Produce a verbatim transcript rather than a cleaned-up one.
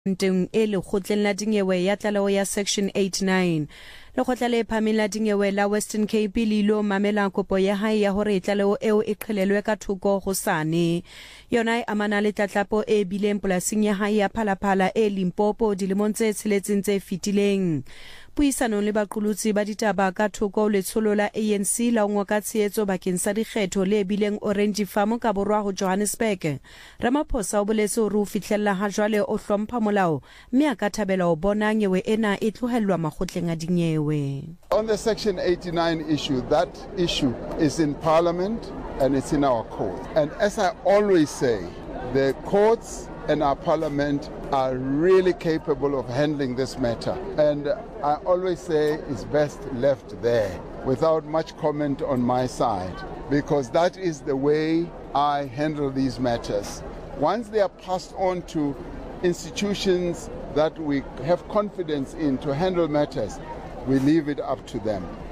nteng e lekgotleng la dinyewe ya tlaleho ya section eighty-nine lekgotla le phameng la dinyewe la Western Cape le ilo mamela kopo ya hae ya hore tlaleho eo e qhelelwe ka thoko hosane yona e amana le tlatlapo e bileng polasing ya hae ya Phalaphala e Limpopo dilemong tse tsheletseng tse fetileng puisano le baqolotsi ba ditaba ka thoko letsholo la A N C la ngwa ka tshehetso bakeng sa dikgetho le bileng Orange Farm ka borwa ho Johannesburg Ramaphosa o boletse hore o fihlella ha jwale o hlompha molao mme a ka thabela ho bona nyewe ena e tlohellwa makgotleng a dinyewe. On the section eighty-nine issue, that issue is in Parliament and it's in our court. And as I always say, the courts and our Parliament are really capable of handling this matter. And I always say it's best left there without much comment on my side, because that is the way I handle these matters. Once they are passed on to institutions that we have confidence in to handle matters, we leave it up to them.